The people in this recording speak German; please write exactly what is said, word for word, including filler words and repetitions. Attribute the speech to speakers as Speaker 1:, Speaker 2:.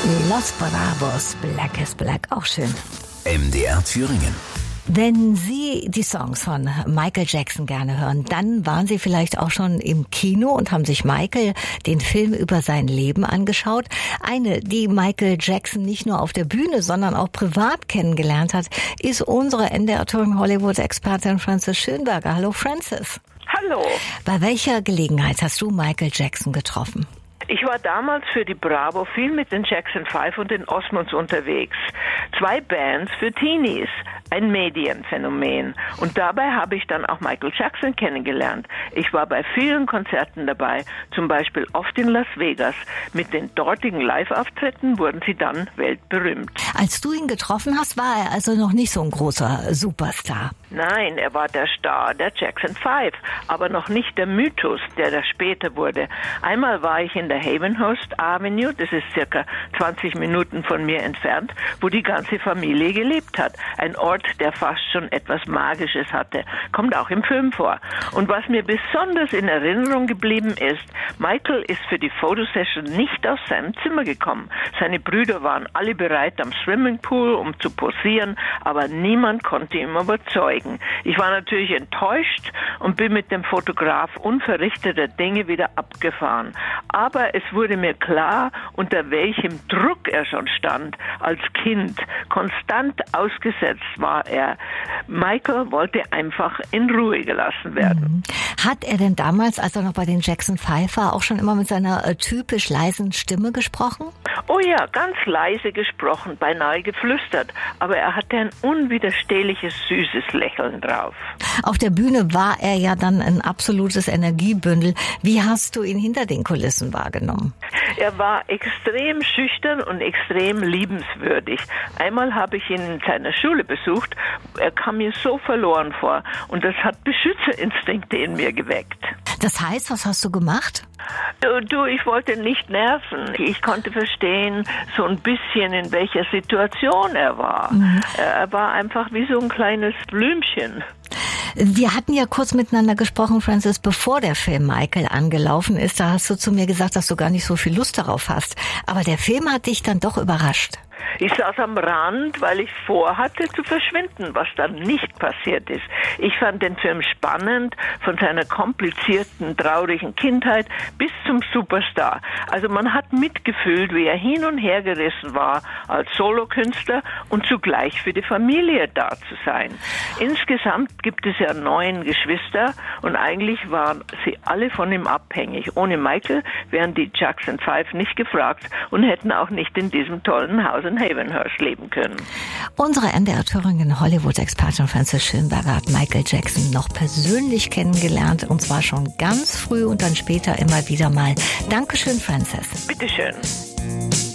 Speaker 1: Los Bravos, Black is Black, auch schön.
Speaker 2: M D R Thüringen.
Speaker 1: Wenn Sie die Songs von Michael Jackson gerne hören, dann waren Sie vielleicht auch schon im Kino und haben sich Michael, den Film über sein Leben angeschaut. Eine, die Michael Jackson nicht nur auf der Bühne, sondern auch privat kennengelernt hat, ist unsere M D R Touring Hollywood-Expertin Frances Schönberger. Hallo Frances.
Speaker 3: Hallo.
Speaker 1: Bei welcher Gelegenheit hast du Michael Jackson getroffen?
Speaker 3: Ich war damals für die Bravo viel mit den Jackson Five und den Osmonds unterwegs. Zwei Bands für Teenies. Ein Medienphänomen. Und dabei habe ich dann auch Michael Jackson kennengelernt. Ich war bei vielen Konzerten dabei, zum Beispiel oft in Las Vegas. Mit den dortigen Live-Auftritten wurden sie dann weltberühmt.
Speaker 1: Als du ihn getroffen hast, war er also noch nicht so ein großer Superstar.
Speaker 3: Nein, er war der Star der Jackson Five, aber noch nicht der Mythos, der da später wurde. Einmal war ich in der Havenhurst Avenue, das ist circa zwanzig Minuten von mir entfernt, wo die ganze Familie gelebt hat. Ein Ort, der fast schon etwas Magisches hatte. Kommt auch im Film vor. Und was mir besonders in Erinnerung geblieben ist, Michael ist für die Fotosession nicht aus seinem Zimmer gekommen. Seine Brüder waren alle bereit am Swimmingpool, um zu posieren, aber niemand konnte ihn überzeugen. Ich war natürlich enttäuscht und bin mit dem Fotograf unverrichteter Dinge wieder abgefahren. Aber es wurde mir klar, unter welchem Druck er schon stand als Kind. Konstant ausgesetzt war er. Michael wollte einfach in Ruhe gelassen werden.
Speaker 1: Hat er denn damals, als er noch bei den Jackson Five war, auch schon immer mit seiner äh, typisch leisen Stimme gesprochen?
Speaker 3: Oh ja, ganz leise gesprochen, beinahe geflüstert. Aber er hatte ein unwiderstehliches, süßes Lächeln drauf.
Speaker 1: Auf der Bühne war er ja dann ein absolutes Energiebündel. Wie hast du ihn hinter den Kulissen wahrgenommen?
Speaker 3: Er war extrem schüchtern und extrem liebenswürdig. Einmal habe ich ihn in seiner Schule besucht. Er kam mir so verloren vor. Und das hat Beschützerinstinkte in mir geweckt.
Speaker 1: Das heißt, was hast du gemacht?
Speaker 3: Du, du, ich wollte nicht nerven. Ich konnte verstehen, so ein bisschen, in welcher Situation er war. Mhm. Er war einfach wie so ein kleines Blümchen.
Speaker 1: Wir hatten ja kurz miteinander gesprochen, Frances, bevor der Film Michael angelaufen ist. Da hast du zu mir gesagt, dass du gar nicht so viel Lust darauf hast. Aber der Film hat dich dann doch überrascht.
Speaker 3: Ich saß am Rand, weil ich vorhatte zu verschwinden, was dann nicht passiert ist. Ich fand den Film spannend, von seiner komplizierten, traurigen Kindheit bis zum Superstar. Also man hat mitgefühlt, wie er hin und her gerissen war, als Solokünstler und zugleich für die Familie da zu sein. Insgesamt gibt es ja neun Geschwister und eigentlich waren sie alle von ihm abhängig. Ohne Michael wären die Jackson Five nicht gefragt und hätten auch nicht in diesem tollen Haus in Havenhurst leben können.
Speaker 1: Unsere M D R Thüringen Hollywood-Expertin Frances Schönberger hat Michael Jackson noch persönlich kennengelernt und zwar schon ganz früh und dann später immer wieder mal. Dankeschön, Frances.
Speaker 3: Bitteschön.